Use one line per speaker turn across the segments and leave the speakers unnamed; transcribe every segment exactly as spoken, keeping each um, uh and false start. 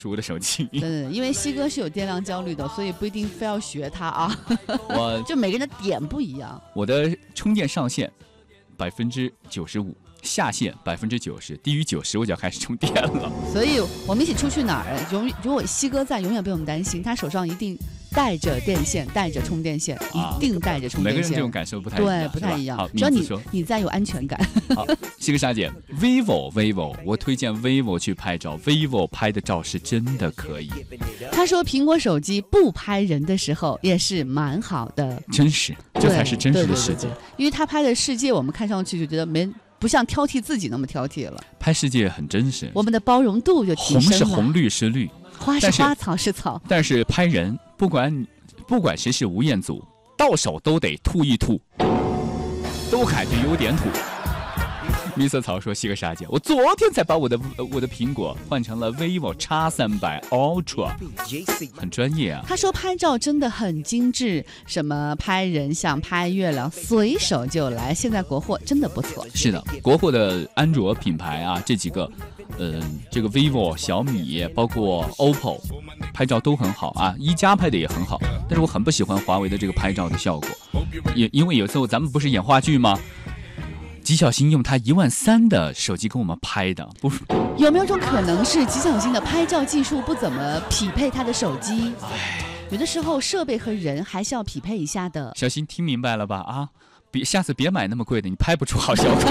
我的手机。
对，因为西哥是有电量焦虑的，所以不一定非要学他啊。
我
就每个人的点不一样。
我的充电上限百分之九十五，下限百分之九十，低于九十我就要开始充电了。
所以我们一起出去哪儿，永如果西哥在，永远不用担心，他手上一定带着电线，带着充电线，
啊、
一定带着充电线。
每个人这种感受不太一样，
对，不太一样。
好，
只要你你在有安全感。
好，西哥莎姐 ，vivo vivo， 我推荐 vivo 去拍照 ，vivo 拍的照是真的可以。
他说苹果手机不拍人的时候也是蛮好的，
真实，这才是真实的世界。
对对对对，因为他拍的世界，我们看上去就觉得没。不像挑剔自己那么挑剔了，
拍世界很真实，
我们的包容度就提升了。
红是红，绿是绿，
花是花，草是草。
但是拍人，不管不管谁是吴彦祖，到手都得吐一吐，都感觉有点土。米色草说：“西哥莎姐，我昨天才把我的我的苹果换成了 vivo X 三百 Ultra， 很专业啊。”
他说拍照真的很精致，什么拍人像、拍月亮，随手就来。现在国货真的不错。
是的，国货的安卓品牌啊，这几个，嗯、呃，这个 vivo、小米，包括 O P P O， 拍照都很好啊。一加拍的也很好，但是我很不喜欢华为的这个拍照的效果，也因为有时候咱们不是演话剧吗？纪晓欣用他一万三的手机跟我们拍的，不是？
有没有种可能是纪晓欣的拍照技术不怎么匹配他的手机？有的时候设备和人还是要匹配一下的。
小新听明白了吧？啊，别下次别买那么贵的，你拍不出好效果。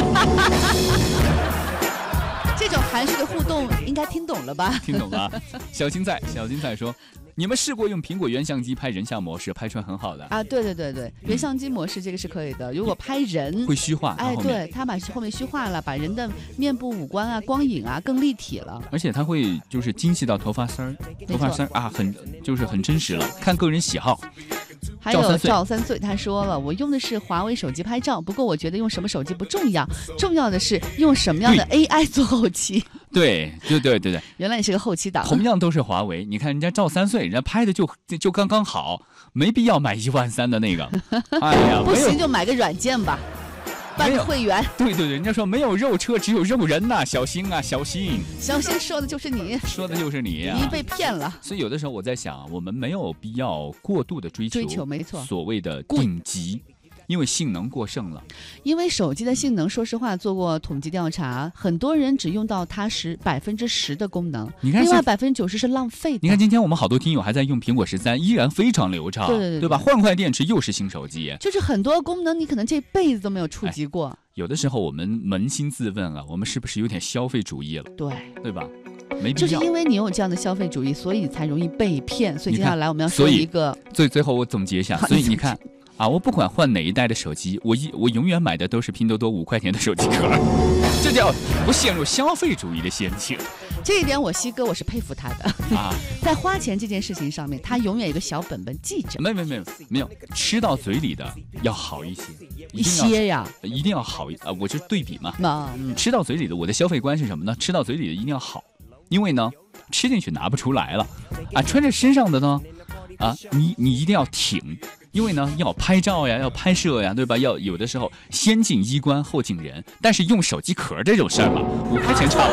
这种含蓄的互动应该听懂了吧？
听懂了。小金在，小金在说。你们试过用苹果原相机拍人像模式，拍出来很好的
啊？对对对对，原相机模式这个是可以的。如果拍人
会虚化，
哎，对，它把后面虚化了，把人的面部五官啊、光影啊更立体了。
而且它会就是精细到头发丝儿，头发丝儿啊，很就是很真实了，看个人喜好。
还有赵三岁，他说了，我用的是华为手机拍照，不过我觉得用什么手机不重要，重要的是用什么样的 A I 做后期。
对对对对对，
原来你是个后期党。
同样都是华为，你看人家赵三岁，人家拍的就就刚刚好，没必要买一万三的那个。哎呀，
不行就买个软件吧。办个会员，
对对对，人家说没有肉车，只有肉人呐、啊，小心啊，小心！
小心说的就是你，
说的就是你呀、啊！
你被骗了。
所以有的时候我在想，我们没有必要过度的追求，
追求没错，
所谓的顶级。因为性能过剩了，
因为手机的性能，说实话，做过统计调查，很多人只用到它十百分之十的功能，
你看
另外百分之九十是浪费的。
你看今天我们好多听友还在用苹果十三，依然非常流畅，
对对 对,
对吧？换块电池又是新手机，
就是很多功能你可能这辈子都没有触及过。
哎、有的时候我们扪心自问啊，我们是不是有点消费主义了？
对，
对吧？没必要，
就是因为你有这样的消费主义，所以才容易被骗。所以接下来我们要说一个，
最最后我总结一下，所以你看。啊，我不管换哪一代的手机，我一我永远买的都是拼多多五块钱的手机壳，这叫不陷入消费主义的陷阱。
这一点我西哥我是佩服他的
啊，
在花钱这件事情上面，他永远有一个小本本记着。
没有没有没有没有，吃到嘴里的要好一些，
一些呀，
一定要好啊！我就对比嘛，
那、
嗯、吃到嘴里的，我的消费观是什么呢？吃到嘴里的一定要好，因为呢，吃进去拿不出来了啊，穿在身上的呢，啊，你你一定要挺。因为呢，要拍照呀，要拍摄呀，对吧？要有的时候先进衣冠后进人，但是用手机壳这种事儿嘛，五块钱差不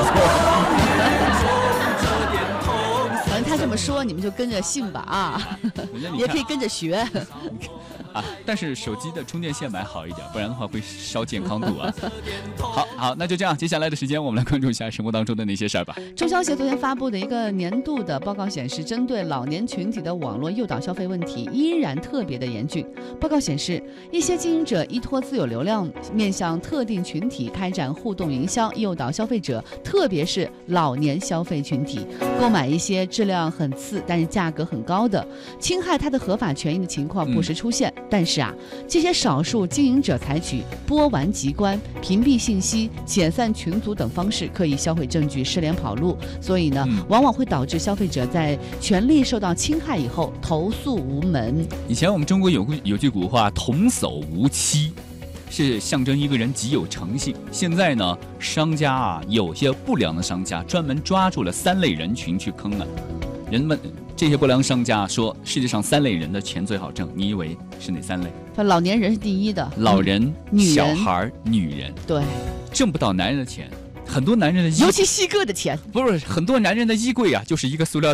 多。反正他这么说，你们就跟着信吧啊，也可以跟着学。
啊，但是手机的充电线买好一点，不然的话会烧健康度啊。好好，那就这样，接下来的时间我们来关注一下生活当中的那些事儿吧。
中消协昨天发布的一个年度的报告显示，针对老年群体的网络诱导消费问题依然特别的严峻。报告显示，一些经营者依托自有流量，面向特定群体开展互动营销，诱导消费者，特别是老年消费群体购买一些质量很次但是价格很高的，侵害他的合法权益的情况不时出现。嗯但是啊，这些少数经营者采取播完即关、屏蔽信息、解散群组等方式，刻意销毁证据、失联跑路，所以呢，嗯、往往会导致消费者在权利受到侵害以后投诉无门。
以前我们中国有有句古话“童叟无欺”，是象征一个人极有诚信。现在呢，商家啊，有些不良的商家专门抓住了三类人群去坑了人们。这些不良商家说，世界上三类人的钱最好挣，你以为是哪三类？
老年人是第一的，
老人、
女人
小孩、女人。
对，
挣不到男人的钱，很多男人的衣，
尤其西哥的钱，
不是很多男人的衣柜啊，就是一个塑料袋。